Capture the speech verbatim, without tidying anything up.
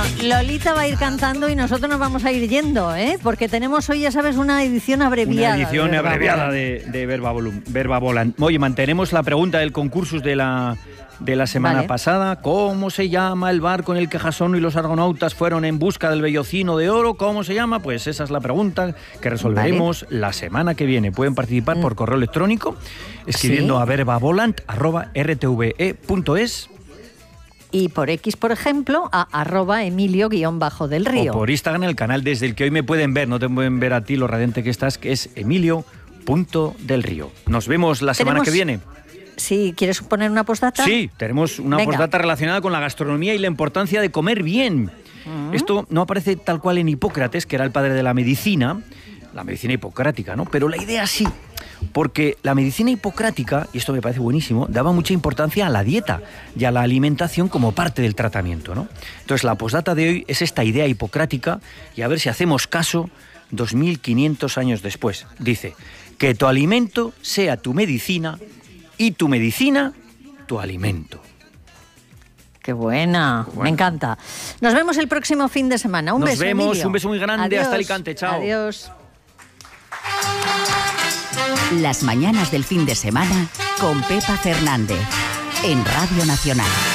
Bueno, Lolita va a ir cantando y nosotros nos vamos a ir yendo, ¿eh? Porque tenemos hoy, ya sabes, una edición abreviada. Una edición de abreviada de, de Verba, Volum, Verba Volant. Oye, mantenemos la pregunta del concurso de la, de la semana vale. pasada. ¿Cómo se llama el barco en el que Jasón y los argonautas fueron en busca del vellocino de oro? ¿Cómo se llama? Pues esa es la pregunta que resolveremos vale. la semana que viene. Pueden participar por correo electrónico escribiendo ¿Sí? a verbavolant arroba r t v e punto es. Y por X, por ejemplo, a arroba Emilio guión bajo del Río. O por Instagram, el canal desde el que hoy me pueden ver, no te pueden ver a ti lo radiante que estás, que es Emilio punto del Río. Nos vemos la semana que viene. Sí, ¿quieres poner una postdata? Sí, tenemos una Venga. postdata relacionada con la gastronomía y la importancia de comer bien. Uh-huh. Esto no aparece tal cual en Hipócrates, que era el padre de la medicina, la medicina hipocrática, ¿no? Pero la idea sí. Porque la medicina hipocrática, y esto me parece buenísimo, daba mucha importancia a la dieta y a la alimentación como parte del tratamiento, ¿no? Entonces la postdata de hoy es esta idea hipocrática y a ver si hacemos caso dos mil quinientos años después. Dice, que tu alimento sea tu medicina y tu medicina tu alimento. Qué buena, bueno. me encanta. Nos vemos el próximo fin de semana. Un Nos beso, vemos, Emilio. un beso muy grande. Adiós. Hasta Alicante. Chao. Adiós. Las mañanas del fin de semana con Pepa Fernández en Radio Nacional.